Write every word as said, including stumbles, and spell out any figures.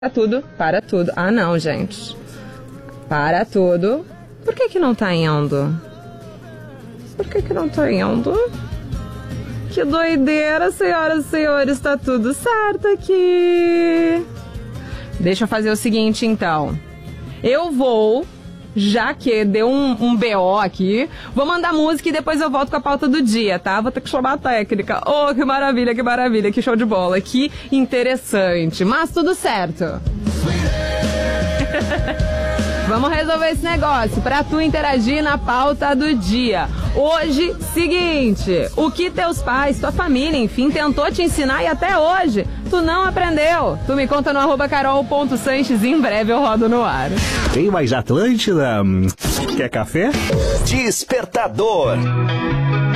Para tudo, para tudo. Ah, não, gente. Para tudo. Por que que não tá indo? Por que que não tá indo? Que doideira, senhoras e senhores. Tá tudo certo aqui. Deixa eu fazer o seguinte, então. Eu vou, já que deu um, um B O aqui, vou mandar música e depois eu volto com a pauta do dia, tá? Vou ter que chamar a técnica. Oh, que maravilha, que maravilha, que show de bola, que interessante. Mas tudo certo. Vamos resolver esse negócio pra tu interagir na pauta do dia. Hoje, seguinte, o que teus pais, tua família, enfim, tentou te ensinar e até hoje tu não aprendeu. Tu me conta no arroba carol ponto sanches e em breve eu rodo no ar. Tem mais Atlântida? Quer café? Despertador.